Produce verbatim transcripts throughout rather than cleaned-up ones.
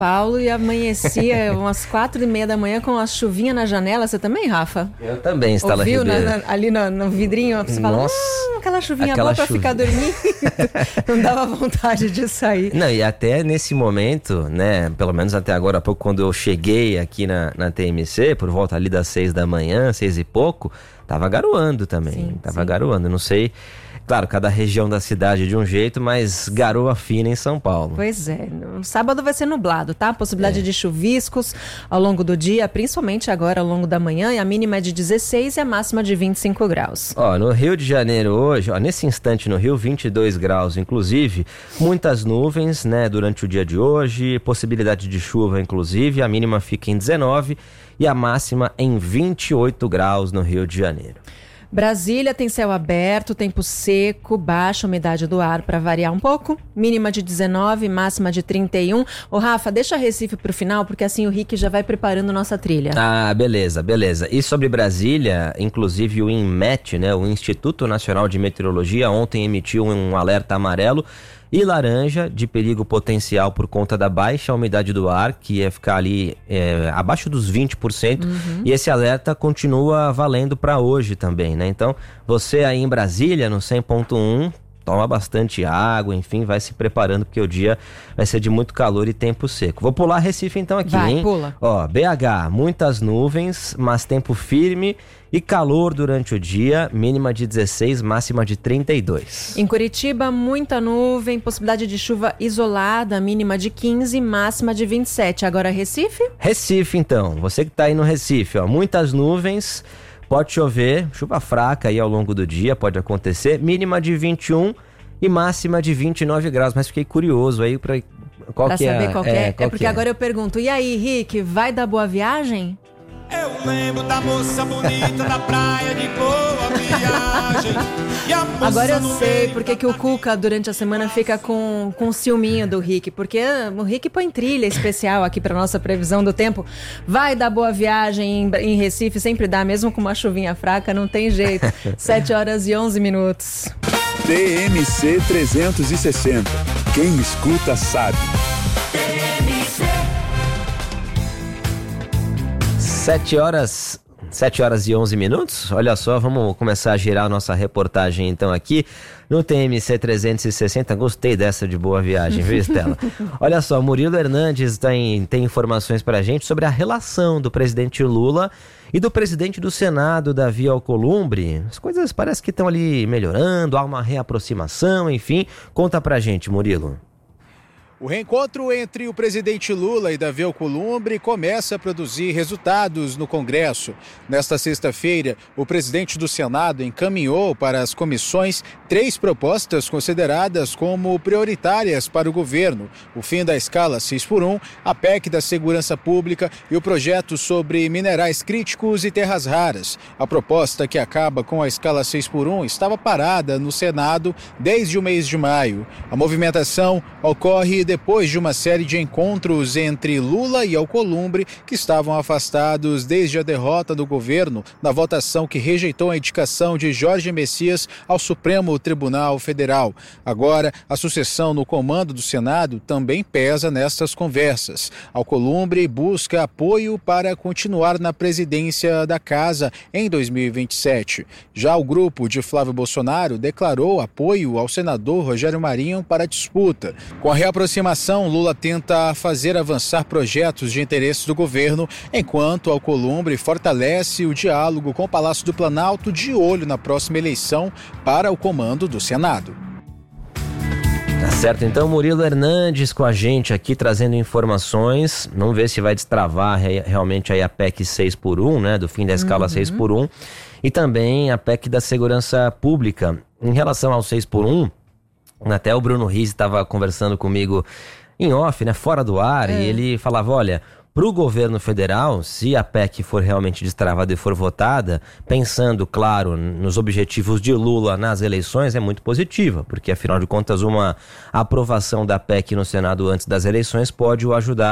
Paulo e amanhecia umas quatro e meia da manhã com a chuvinha na janela. Você também, Rafa? Eu também, Estela Ouviu Ribeiro. na, na, ali no, no vidrinho, você fala, Nossa, hum, aquela chuvinha aquela boa pra chuva. ficar dormindo. Não dava vontade de sair. Não, e até nesse momento, né, pelo menos até agora há pouco, quando eu cheguei aqui na, na T M C, por volta ali das seis da manhã, seis e pouco, tava garoando também, sim, tava sim. garoando, não sei, claro, cada região da cidade de um jeito, mas garoa fina em São Paulo. Pois é, no sábado vai ser nublado, tá? Possibilidade É. de chuviscos ao longo do dia, principalmente agora ao longo da manhã, e a mínima é de dezesseis e a máxima de vinte e cinco graus. Ó, no Rio de Janeiro hoje, ó, nesse instante no Rio, vinte e dois graus, inclusive, muitas nuvens, né, durante o dia de hoje, possibilidade de chuva, inclusive, a mínima fica em dezenove e a máxima em vinte e oito graus no Rio de Janeiro. Brasília tem céu aberto, tempo seco, baixa umidade do ar para variar um pouco, mínima de dezenove, máxima de trinta e um. Ô Rafa, deixa Recife pro final, porque assim o Rick já vai preparando nossa trilha. Ah, beleza, beleza. E sobre Brasília, inclusive o INMET, né, o Instituto Nacional de Meteorologia, ontem emitiu um alerta amarelo e laranja de perigo potencial por conta da baixa umidade do ar, que ia ficar ali é, abaixo dos vinte por cento, uhum. E esse alerta continua valendo para hoje também, né? Então, você aí em Brasília, no cem ponto um, toma bastante água, enfim, vai se preparando, porque o dia vai ser de muito calor e tempo seco. Vou pular Recife então aqui, vai, hein? Pula. Ó, B H, muitas nuvens, mas tempo firme e calor durante o dia, mínima de dezesseis, máxima de trinta e dois. Em Curitiba, muita nuvem, possibilidade de chuva isolada, mínima de quinze, máxima de vinte e sete. Agora Recife? Recife então, você que tá aí no Recife, ó, muitas nuvens, pode chover, chuva fraca aí ao longo do dia, pode acontecer, mínima de vinte e um e máxima de vinte e nove graus, mas fiquei curioso aí pra, qual pra que saber é, qual que é. É, qual porque que é. Agora eu pergunto, e aí Rick, vai dar boa viagem? Eu lembro da moça bonita na praia de boa viagem. E a moça Agora eu no sei meio porque da que o Cuca durante a semana fica com, com ciúminho do Rick, porque o Rick põe trilha especial aqui para nossa previsão do tempo. Vai dar boa viagem em, em Recife, sempre dá, mesmo com uma chuvinha fraca, não tem jeito. sete horas e onze minutos. T M C trezentos e sessenta. Quem escuta sabe. Sete horas, sete horas e onze minutos. Olha só, vamos começar a girar a nossa reportagem então aqui no T M C trezentos e sessenta. Gostei dessa de boa viagem, viu, Estela? Olha só, Murilo Hernandes tem, tem informações pra gente sobre a relação do presidente Lula e do presidente do Senado, Davi Alcolumbre. As coisas parecem que estão ali melhorando, há uma reaproximação, enfim. Conta pra gente, Murilo. O reencontro entre o presidente Lula e Davi Alcolumbre começa a produzir resultados no Congresso. Nesta sexta-feira, o presidente do Senado encaminhou para as comissões três propostas consideradas como prioritárias para o governo: o fim da escala seis por um, a P E C da Segurança Pública e o projeto sobre minerais críticos e terras raras. A proposta, que acaba com a escala seis por um, estava parada no Senado desde o mês de maio. A movimentação ocorre depois de uma série de encontros entre Lula e Alcolumbre, que estavam afastados desde a derrota do governo na votação que rejeitou a indicação de Jorge Messias ao Supremo Tribunal Federal. Agora, a sucessão no comando do Senado também pesa nestas conversas. Alcolumbre busca apoio para continuar na presidência da casa em dois mil e vinte e sete. Já o grupo de Flávio Bolsonaro declarou apoio ao senador Rogério Marinho para a disputa. Com a reaproximação, Lula tenta fazer avançar projetos de interesse do governo, enquanto Alcolumbre fortalece o diálogo com o Palácio do Planalto, de olho na próxima eleição para o comando do Senado. Tá certo, então Murilo Hernandes com a gente aqui trazendo informações. Vamos ver se vai destravar realmente aí a P E C seis por um, né, do fim da escala uhum. seis por um, e também a P E C da Segurança Pública. Em relação ao seis por um, até o Bruno Rizzi estava conversando comigo em off, né, fora do ar, é. E ele falava, olha, para o governo federal, se a P E C for realmente destravada e for votada, pensando, claro, nos objetivos de Lula nas eleições, é muito positiva, porque afinal de contas uma aprovação da P E C no Senado antes das eleições pode o ajudar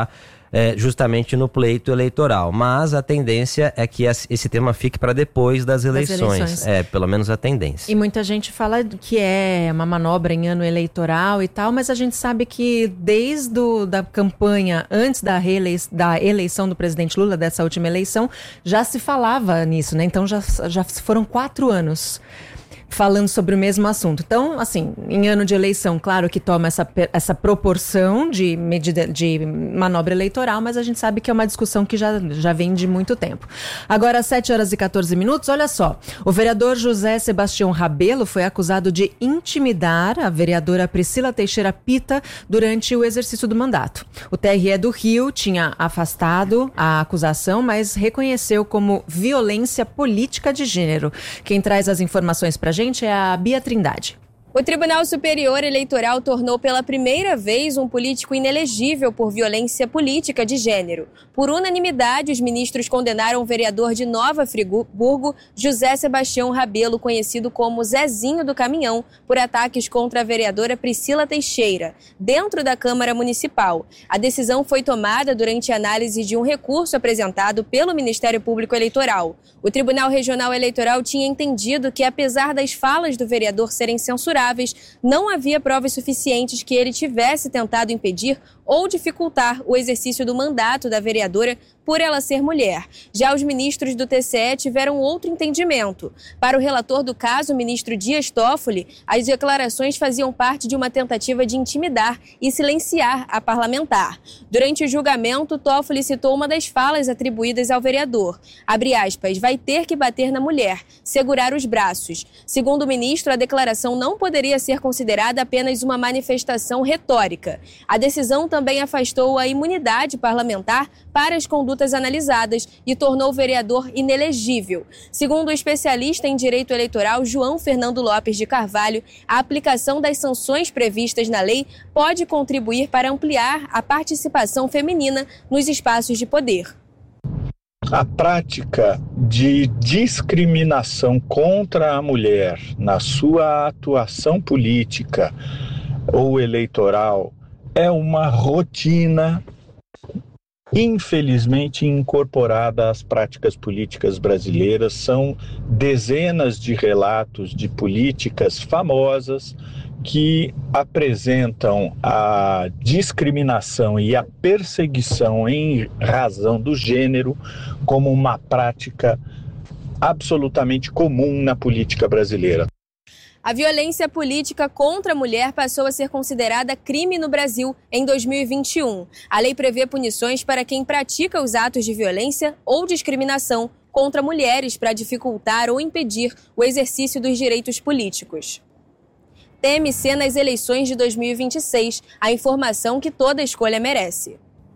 é, justamente no pleito eleitoral. Mas a tendência é que esse tema fique para depois das eleições. das eleições. É, pelo menos a tendência. E muita gente fala que é uma manobra em ano eleitoral e tal, mas a gente sabe que desde o, da campanha, antes da, reelei- da eleição do presidente Lula, dessa última eleição, já se falava nisso, né? Então já, já foram quatro anos falando sobre o mesmo assunto. Então, assim, em ano de eleição, claro que toma essa, essa proporção de medida de manobra eleitoral, mas a gente sabe que é uma discussão que já, já vem de muito tempo. Agora, às sete horas e catorze minutos, olha só, o vereador José Sebastião Rabelo foi acusado de intimidar a vereadora Priscila Teixeira Pita durante o exercício do mandato. O T R E do Rio tinha afastado a acusação, mas reconheceu como violência política de gênero. Quem traz as informações pra gente é a Bia Trindade. O Tribunal Superior Eleitoral tornou pela primeira vez um político inelegível por violência política de gênero. Por unanimidade, os ministros condenaram o vereador de Nova Friburgo, José Sebastião Rabelo, conhecido como Zezinho do Caminhão, por ataques contra a vereadora Priscila Teixeira, dentro da Câmara Municipal. A decisão foi tomada durante a análise de um recurso apresentado pelo Ministério Público Eleitoral. O Tribunal Regional Eleitoral tinha entendido que, apesar das falas do vereador serem censuradas, não havia provas suficientes que ele tivesse tentado impedir ou dificultar o exercício do mandato da vereadora por ela ser mulher. Já os ministros do T C E tiveram outro entendimento. Para o relator do caso, o ministro Dias Toffoli, as declarações faziam parte de uma tentativa de intimidar e silenciar a parlamentar. Durante o julgamento, Toffoli citou uma das falas atribuídas ao vereador. Abre aspas, vai ter que bater na mulher, segurar os braços. Segundo o ministro, a declaração não poderia ser considerada apenas uma manifestação retórica. A decisão também afastou a imunidade parlamentar para as condutas analisadas e tornou o vereador inelegível. Segundo o especialista em direito eleitoral João Fernando Lopes de Carvalho, a aplicação das sanções previstas na lei pode contribuir para ampliar a participação feminina nos espaços de poder. A prática de discriminação contra a mulher na sua atuação política ou eleitoral é uma rotina, infelizmente, incorporada às práticas políticas brasileiras. São dezenas de relatos de políticas famosas que apresentam a discriminação e a perseguição em razão do gênero como uma prática absolutamente comum na política brasileira. A violência política contra a mulher passou a ser considerada crime no Brasil em dois mil e vinte e um. A lei prevê punições para quem pratica os atos de violência ou discriminação contra mulheres para dificultar ou impedir o exercício dos direitos políticos. T M C nas eleições de dois mil e vinte e seis, a informação que toda escolha merece.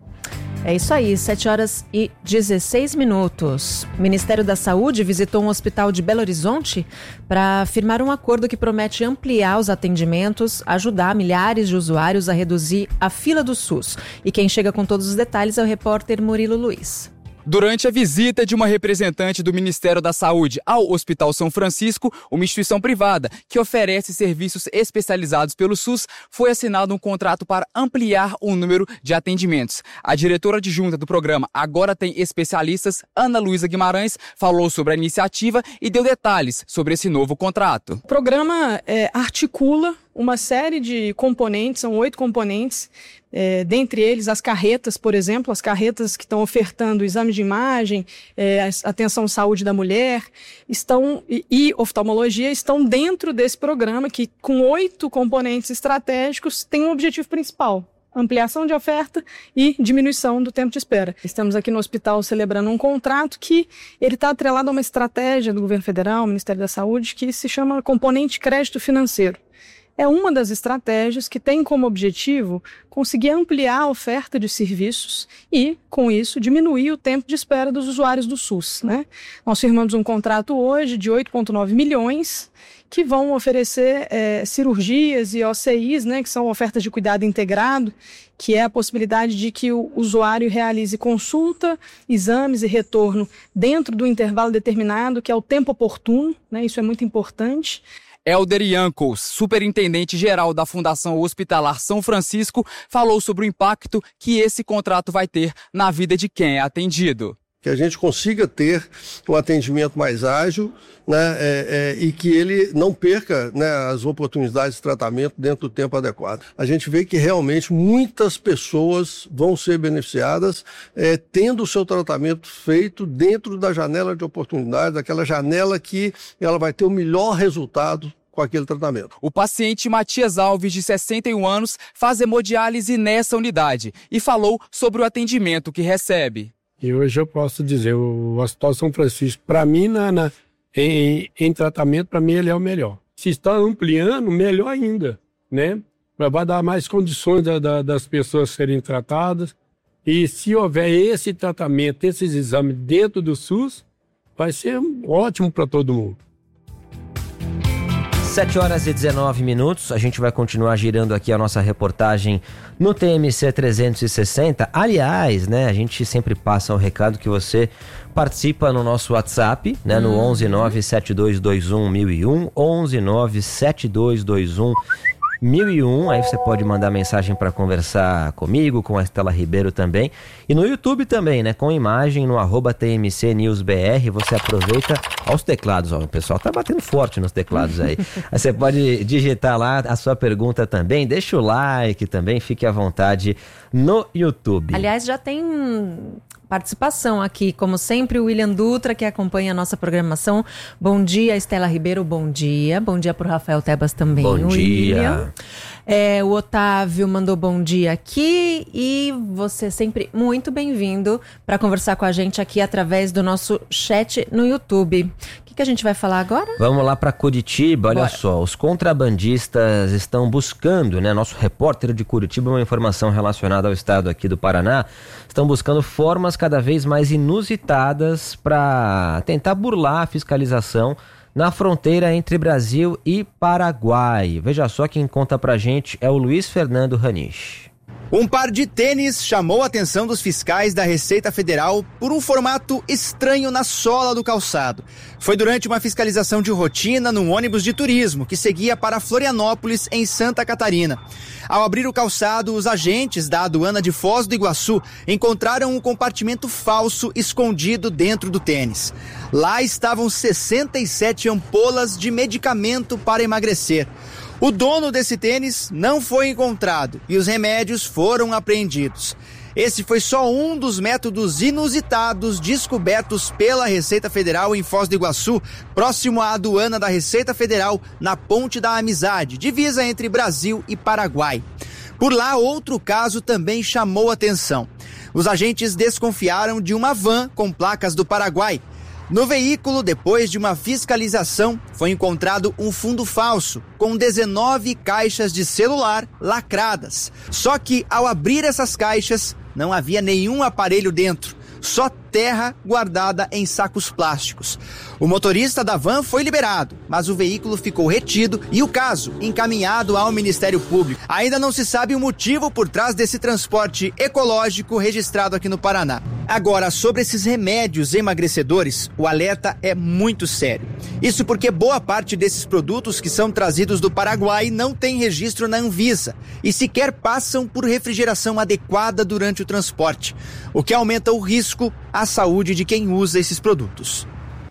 É isso aí, sete horas e dezesseis minutos. O Ministério da Saúde visitou um hospital de Belo Horizonte para firmar um acordo que promete ampliar os atendimentos, ajudar milhares de usuários a reduzir a fila do SUS. E quem chega com todos os detalhes é o repórter Murilo Luiz. Durante a visita de uma representante do Ministério da Saúde ao Hospital São Francisco, uma instituição privada que oferece serviços especializados pelo SUS, foi assinado um contrato para ampliar o número de atendimentos. A diretora adjunta do programa Agora Tem Especialistas, Ana Luísa Guimarães, falou sobre a iniciativa e deu detalhes sobre esse novo contrato. O programa é, articula uma série de componentes, são oito componentes, é, dentre eles as carretas, por exemplo, as carretas que estão ofertando exames de imagem, é, atenção à saúde da mulher, estão, e, e oftalmologia estão dentro desse programa que, com oito componentes estratégicos, tem um objetivo principal: ampliação de oferta e diminuição do tempo de espera. Estamos aqui no hospital celebrando um contrato que ele está atrelado a uma estratégia do governo federal, Ministério da Saúde, que se chama componente crédito financeiro. É uma das estratégias que tem como objetivo conseguir ampliar a oferta de serviços e, com isso, diminuir o tempo de espera dos usuários do SUS, né? Nós firmamos um contrato hoje de oito vírgula nove milhões que vão oferecer é, cirurgias e O C Is, né, que são ofertas de cuidado integrado, que é a possibilidade de que o usuário realize consulta, exames e retorno dentro do intervalo determinado, que é o tempo oportuno, né? Isso é muito importante. Helder Yankos, superintendente-geral da Fundação Hospitalar São Francisco, falou sobre o impacto que esse contrato vai ter na vida de quem é atendido. Que a gente consiga ter um atendimento mais ágil, né, é, é, e que ele não perca, né, as oportunidades de tratamento dentro do tempo adequado. A gente vê que realmente muitas pessoas vão ser beneficiadas é, tendo o seu tratamento feito dentro da janela de oportunidade, daquela janela que ela vai ter o melhor resultado com aquele tratamento. O paciente Matias Alves, de sessenta e um anos, faz hemodiálise nessa unidade e falou sobre o atendimento que recebe. E hoje eu posso dizer, o Hospital São Francisco, para mim, na, na, em, em tratamento, para mim ele é o melhor. Se está ampliando, melhor ainda, né? Vai dar mais condições da, da, das pessoas serem tratadas. E se houver esse tratamento, esses exames dentro do SUS, vai ser ótimo para todo mundo. sete horas e dezenove minutos, a gente vai continuar girando aqui a nossa reportagem no T M C trezentos e sessenta. Aliás, né, a gente sempre passa o recado que você participa no nosso WhatsApp, né, no onze nove sete dois dois um mil e um, onze nove sete dois dois um mil e um, aí você pode mandar mensagem para conversar comigo, com a Estela Ribeiro também, e no YouTube também, né, com imagem no arroba T M C News B R, você aproveita aos teclados, ó, o pessoal tá batendo forte nos teclados aí, aí você pode digitar lá a sua pergunta também, deixa o like também, fique à vontade no YouTube. Aliás, já tem participação aqui, como sempre, o William Dutra, que acompanha a nossa programação. Bom dia, Estela Ribeiro, bom dia. Bom dia para o Rafael Tebas também. Bom William. dia. É, o Otávio mandou bom dia aqui e você sempre muito bem-vindo para conversar com a gente aqui através do nosso chat no YouTube. O que, que a gente vai falar agora? Vamos lá para Curitiba, olha Bora. só, os contrabandistas estão buscando, né, nosso repórter de Curitiba, uma informação relacionada ao estado aqui do Paraná, estão buscando formas cada vez mais inusitadas para tentar burlar a fiscalização na fronteira entre Brasil e Paraguai. Veja só, quem conta pra gente é o Luiz Fernando Ranish. Um par de tênis chamou a atenção dos fiscais da Receita Federal por um formato estranho na sola do calçado. Foi durante uma fiscalização de rotina num ônibus de turismo que seguia para Florianópolis, em Santa Catarina. Ao abrir o calçado, os agentes da aduana de Foz do Iguaçu encontraram um compartimento falso escondido dentro do tênis. Lá estavam sessenta e sete ampolas de medicamento para emagrecer. O dono desse tênis não foi encontrado e os remédios foram apreendidos. Esse foi só um dos métodos inusitados descobertos pela Receita Federal em Foz do Iguaçu, próximo à aduana da Receita Federal, na Ponte da Amizade, divisa entre Brasil e Paraguai. Por lá, outro caso também chamou atenção. Os agentes desconfiaram de uma van com placas do Paraguai. No veículo, depois de uma fiscalização, foi encontrado um fundo falso, com dezenove caixas de celular lacradas. Só que, ao abrir essas caixas, não havia nenhum aparelho dentro, só terra guardada em sacos plásticos. O motorista da van foi liberado, mas o veículo ficou retido e o caso encaminhado ao Ministério Público. Ainda não se sabe o motivo por trás desse transporte ecológico registrado aqui no Paraná. Agora, sobre esses remédios emagrecedores, o alerta é muito sério. Isso porque boa parte desses produtos que são trazidos do Paraguai não tem registro na Anvisa e sequer passam por refrigeração adequada durante o transporte, o que aumenta o risco à saúde de quem usa esses produtos.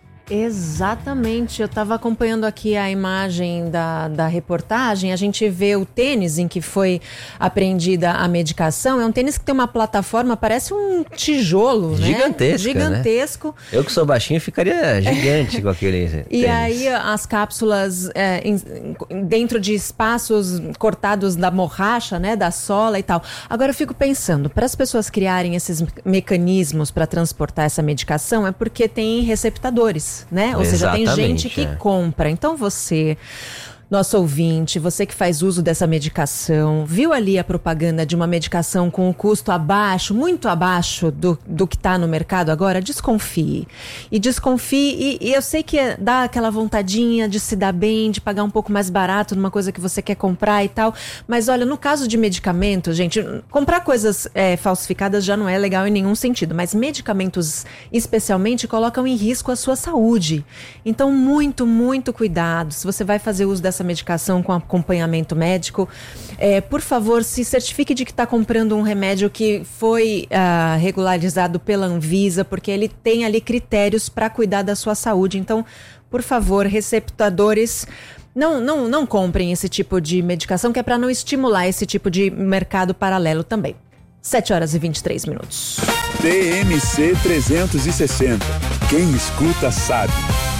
Exatamente, eu estava acompanhando aqui a imagem da, da reportagem, a gente vê o tênis em que foi apreendida a medicação, é um tênis que tem uma plataforma, parece um tijolo, Gigantesca, né? Gigantesco. Né? Eu que sou baixinho ficaria gigante com aquele tênis. E aí as cápsulas é, em, dentro de espaços cortados da borracha, né, da sola e tal. Agora eu fico pensando, para as pessoas criarem esses mecanismos para transportar essa medicação, é porque tem receptadores, né? Ou seja, tem gente que é. compra. Então você, Nosso ouvinte, você que faz uso dessa medicação, viu ali a propaganda de uma medicação com o custo abaixo, muito abaixo do, do que está no mercado agora? Desconfie. E desconfie, e, e eu sei que dá aquela vontadinha de se dar bem, de pagar um pouco mais barato numa coisa que você quer comprar e tal, mas olha, no caso de medicamentos, gente, comprar coisas é, falsificadas já não é legal em nenhum sentido, mas medicamentos especialmente colocam em risco a sua saúde. Então, muito, muito cuidado. Se você vai fazer uso dessa medicação com acompanhamento médico, é, por favor, se certifique de que está comprando um remédio que foi uh, regularizado pela Anvisa, porque ele tem ali critérios para cuidar da sua saúde. Então, por favor, receptadores, não, não, não comprem esse tipo de medicação, que é para não estimular esse tipo de mercado paralelo também. sete horas e vinte e três minutos. T M C trezentos e sessenta. Quem escuta sabe.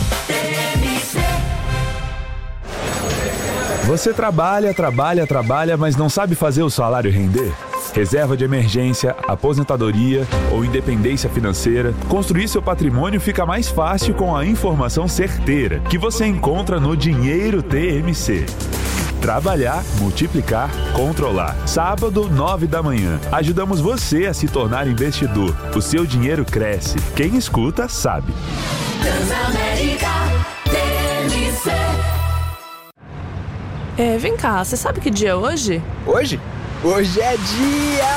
Você trabalha, trabalha, trabalha, mas não sabe fazer o salário render? Reserva de emergência, aposentadoria ou independência financeira, construir seu patrimônio fica mais fácil com a informação certeira que você encontra no Dinheiro T M C. Trabalhar, multiplicar, controlar. Sábado, nove da manhã. Ajudamos você a se tornar investidor. O seu dinheiro cresce. Quem escuta, sabe. Transamérica T M C. É, vem cá, você sabe que dia é hoje? Hoje? Hoje é dia...